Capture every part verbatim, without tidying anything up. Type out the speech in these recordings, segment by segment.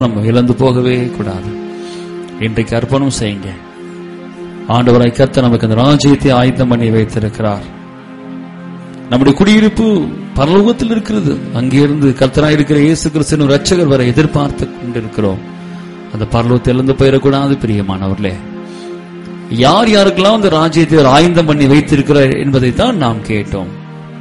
நம்ம இழந்து போகவே கூடாது. இன்றைக்கு அர்ப்பணம் செய்யுங்க. ஆண்டவராய் கர்த்தர் நமக்கு அந்த ராஜ்யத்தை ஆயத்தம் பண்ணி வைத்திருக்கிறார். நம்முடைய குடியிருப்பு பரலோகத்தில் இருக்கிறது. அங்கிருந்து கர்த்தராய் இருக்கிற இயேசு கிறிஸ்து ரட்சகர் வரை எதிர்பார்த்து கொண்டிருக்கிறோம். அந்த பரலோகத்தில் இருந்து போயிடக்கூடாது. பிரியமானவர்களே, யார் யாருக்கெல்லாம் அந்த ராஜ்யத்தை ஆயத்தம் பண்ணி வைத்திருக்கிறார் என்பதைத்தான் நாம் கேட்டோம்.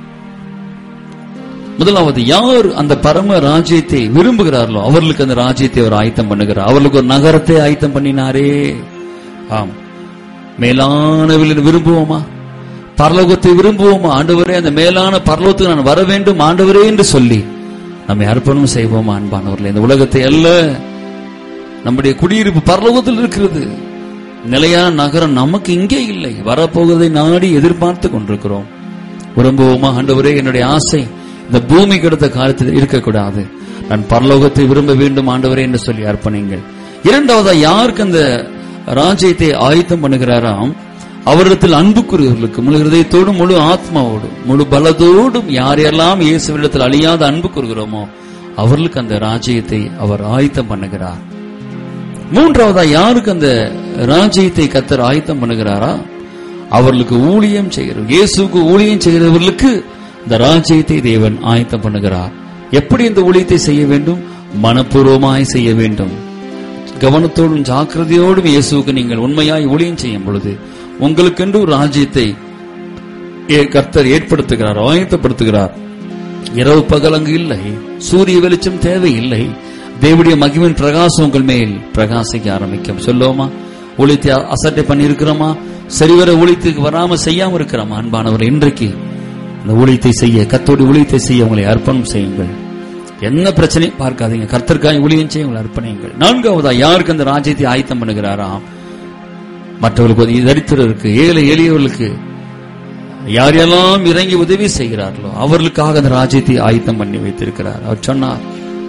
முதலாவது, யார் அந்த பரம ராஜ்யத்தை விரும்புகிறார்களோ அவர்களுக்கு அந்த ராஜ்யத்தை அவர் ஆயத்தம் பண்ணுகிறார். அவர்களுக்கு ஒரு நகரத்தை ஆயத்தம் பண்ணினாரே. ஆம், மேலானவில் விரும்புவோமா? பரலோகத்தை விரும்புவோமா? ஆண்டவரே, அந்த மேலான பரலோகத்துக்கு நான் வர வேண்டும் ஆண்டவரே என்று சொல்லி நம்மை அர்ப்பணம் செய்வோமா? அன்பானவர்களே, இந்த உலகத்தை அல்ல, நம்முடைய குடியிருப்பு பரலோகத்தில் இருக்கிறது. நிலையான நகரம் நமக்கு இங்கே இல்லை. வரப்போவதை நாடி எதிர்பார்த்து கொண்டிருக்கிறோம். விரும்புவோமா? ஆண்டவரே, என்னுடைய ஆசை இந்த பூமி கிடைத்த காலத்தில் இருக்கக்கூடாது, நான் பரலோகத்தை விரும்ப வேண்டும் ஆண்டவரே என்று சொல்லி அர்ப்பணிங்கள். இரண்டாவதா, யாருக்கு அந்த ராஜ்யத்தை ஆயத்தம் பண்ணுகிறாராம், அவரிடத்தில் அன்புக்குரியவர்களுக்கு முழு ஹிருதயத்தோடும் முழு ஆத்மாவோடும் முழு பலத்தோடும் யாரெல்லாம் இயேசுவிடத்தில் அழியாத அன்பு கூறுகிறோமோ அவர்களுக்கு அந்த ராஜ்யத்தை அவர் ஆயத்தம் பண்ணுகிறார். மூன்றாவதா, யாருக்கு அந்த ராஜ்யத்தை கர்த்தர் ஆயத்தம் பண்ணுகிறாரா, அவர்களுக்கு ஊழியம் செய்கிற இயேசுக்கு ஊழியம் செய்கிறவர்களுக்கு இந்த ராஜ்யத்தை தேவன் ஆயத்தம் பண்ணுகிறார். எப்படி இந்த ஊழியத்தை செய்ய வேண்டும்? மனப்பூர்வமாய் செய்ய வேண்டும். கவனத்தோடும் ஜாக்கிரதையோடும் இயேசுக்கு நீங்கள் உண்மையாய் ஊழியம் செய்யும் பொழுது உங்களுக்கென்று ஒரு ராஜ்யத்தை கர்த்தர் ஏற்படுத்துகிறார், ஆயத்தப்படுத்துகிறார். இரவு பகல் அங்கு இல்லை, சூரிய வெளிச்சம் தேவையில்லை. தேவனுடைய மகிமையின் பிரகாசம் உங்கள் மேல் பிரகாசிக்க ஆரம்பிக்கும். சொல்லுவோமா? ஊழியத்தை அசட்டை பண்ணி இருக்கிறோமா? சரிவர ஊழியத்துக்கு வராம செய்யாம இருக்கிறோமா? அன்பானவர், இன்றைக்கு அந்த ஊழியத்தை செய்ய, கர்த்தருடைய ஊழியத்தை செய்ய உங்களை அர்ப்பணம் செய்யுங்கள். என்ன பிரச்சனை பார்க்காதீங்க, கர்த்தருக்காய் ஊழியம் செய்ய உங்களை அர்ப்பணியுங்கள். நான்காவதா, யாருக்கு அந்த ராஜ்யத்தை ஆயத்தம் பண்ணுகிறாராம், மற்றவர்களுக்கு, தரித்திரருக்கு, ஏழை எளியவர்களுக்கு யாரெல்லாம் இறங்கி உதவி செய்கிறார்களோ அவர்களுக்காக அந்த ராஜ்யத்தை ஆயத்தம் பண்ணி வைத்திருக்கிறார். அவர் சொன்னார்,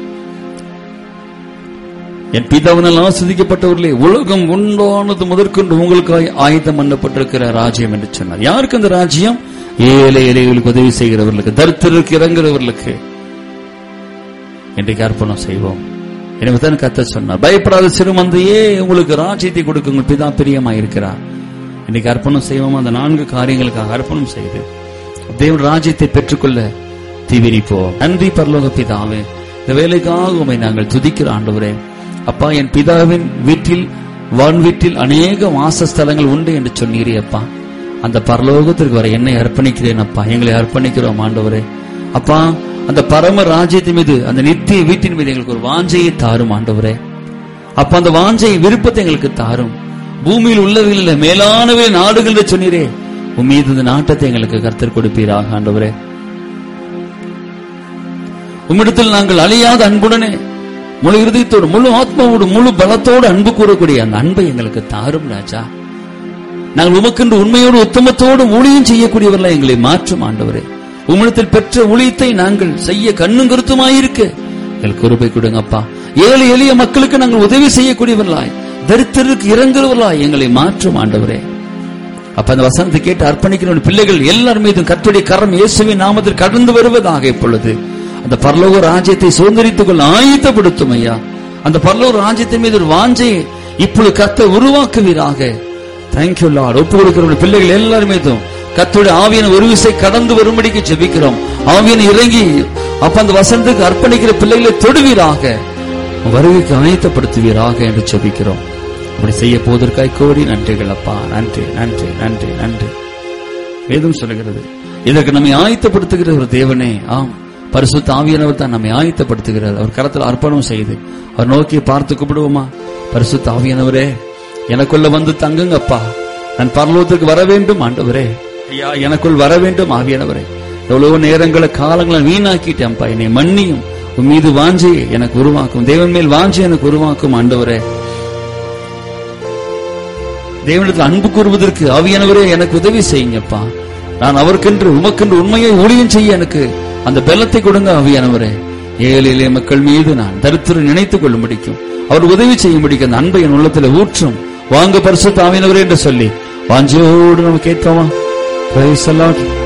என் பிதாவினால் ஆசீர்வதிக்கப்பட்டவர்களே, உலகம் உண்டானது முதற்கொண்டு உங்களுக்காக ஆயத்தம் பண்ணப்பட்டிருக்கிற ராஜ்யம் என்று சொன்னார். யாருக்கு அந்த ராஜ்யம்? ஏழை எளியவர்களுக்கு உதவி செய்கிறவர்களுக்கு, தரித்திரருக்கு இறங்குறவர்களுக்கு. இன்றைக்கு அர்ப்பணம் செய்வோம். எனவே தான் கர்த்தர் சொன்னார், பயப்படாத சிறுமந்தையே, உங்களுக்கு ராஜ்யத்தை கொடுக்க உங்கள் பிதா பிரியமாயிருக்கிறார். இன்னைக்கு அர்ப்பணம் செய்வோம். அந்த நான்கு காரியங்களுக்காக அர்ப்பணம் செய்து தேவன் ராஜ்யத்தை பெற்றுக்கொள்ள தீவிரிப்போம். நன்றி பரலோக பிதாவே, இந்த வேலைக்காக உம்மை நாங்கள் துதிக்கிற ஆண்டவரே. அப்பா, என் பிதாவின் வீட்டில் வான் வீட்டில் அநேக வாசஸ்தலங்கள் உண்டு என்று சொன்னீரே அப்பா. அந்த பரலோகத்திற்கு வர என்னை அர்ப்பணிக்கிறேன் அப்பா, எங்களை அர்ப்பணிக்கிறோம் ஆண்டவரே. அப்பா, அந்த பரம ராஜ்யத்தின் மீது, அந்த நித்திய வீட்டின் மீது எங்களுக்கு ஒரு வாஞ்சையை தாரும் ஆண்டவரே. அப்ப அந்த வாஞ்சை விருப்பத்தை எங்களுக்கு தாரும். பூமியில் உள்ளவைகளில் மேலானவை நாடுகள் என்று சொன்னீரே, உன் மீது இந்த நாட்டத்தை எங்களுக்கு கர்த்தர் கொடுப்பீராக ஆண்டவரே. உம்மிடத்தில் நாங்கள் அழியாத அன்புடனே முழு இருதயத்தோடு முழு ஆத்மாவோடு முழு பலத்தோடு அன்பு கூறக்கூடிய அந்த அன்பை எங்களுக்கு தாரும் ராஜா. நாங்கள் உமக்கென்று உண்மையோடு உத்தமத்தோடு ஊழியம் செய்யக்கூடியவர்களை எங்களை மாற்றும் ஆண்டவரே. உம்மிடத்தில் பெற்ற ஊழியத்தை நாங்கள் செய்ய கண்ணும் கருத்துமாயிருக்க எங்களுக்கு கிருபை கொடுங்கப்பா. ஏழை எளிய மக்களுக்கு நாங்கள் உதவி செய்யக்கூடியவர்களாய், தரித்திரருக்கு இறங்குறவர்களாய் எங்களை மாற்றும் ஆண்டவரே. அப்ப அந்த வசனத்தை கேட்டு அர்ப்பணிக்கிற பிள்ளைகள் எல்லார் மீதும் கர்த்தருடைய கரம் இயேசுவின் நாமத்தில் கடந்து வருவதாக இப்பொழுது அந்த பரலோக ராஜ்யத்தை சுதந்திரித்துக் கொள்ள ஆயத்தப்படுத்தும் ஐயா. அந்த பரலோக ராஜ்யத்தின் மீது ஒரு வாஞ்சையை இப்பொழுது கர்த்தர் உருவாக்குவீராக. Thank you Lord. ஒப்பு கொடுக்கிற பிள்ளைகள் எல்லார் மீதும் கர்த்தருடைய ஆவியான ஒரு விசை கடந்து வரும்படிக்கு ஜெபிக்கிறோம். ஆவியான இறங்கி அப்ப அந்த வசனத்துக்கு அர்ப்பணிக்கிற பிள்ளைகளை தொடுவீராக, வருகைக்கு ஆயத்தப்படுத்துவீராக என்று ஜெபிக்கிறோம். அப்படி செய்ய போவதற்காய் கோடி நன்றிகள் அப்பா. நன்றி நன்றி நன்றி நன்றி. வேதம் சொல்லுகிறது, இதற்கு நம்மை ஆயத்தப்படுத்துகிற ஒரு தேவனே. ஆம், பரிசுத்த ஆவியானவர் தான் நம்மை ஆயத்தப்படுத்துகிறார். அவர் கரத்தில் அர்ப்பணம் செய்து அவர் நோக்கி பார்த்து கூப்பிடுவோமா? பரிசுத்த ஆவியானவரே, எனக்குள்ள வந்து தங்குங்கப்பா, நான் பரலோகத்திற்கு வர வேண்டும் ஆண்டவரே. ஐயா, எனக்குள் வர வேண்டும் ஆவியானவரே. எவ்வளவு நேரங்களை காலங்களை வீணாக்கிட்டேன்ப்பா, என்னை மன்னியும். உன் மீது வாஞ்சையை எனக்கு உருவாக்கும், தேவன் மேல் வாஞ்சை எனக்கு உருவாக்கும் ஆண்டவரே. தேவனிடத்தில் அன்பு கூறுவதற்கு ஆவியானவரே எனக்கு உதவி செய்யுங்கப்பா. நான் அவருக்கென்று உமக்கென்று உண்மையை ஊழியம் செய்ய எனக்கு அந்த பலத்தை கொடுங்க ஆவியானவரே. ஏழை எளிய மக்கள் மீது நான் தரித்திரம் நினைத்துக் கொள்ள முடிக்கும், அவர் உதவி செய்ய முடிக்கும். அந்த அன்பை என் உள்ளத்தில் ஊற்றும். வாங்க பரிசுத்த ஆவியானவரே என்று சொல்லி வாஞ்சையோடு நம்ம கேட்போமா? Praise the Lord.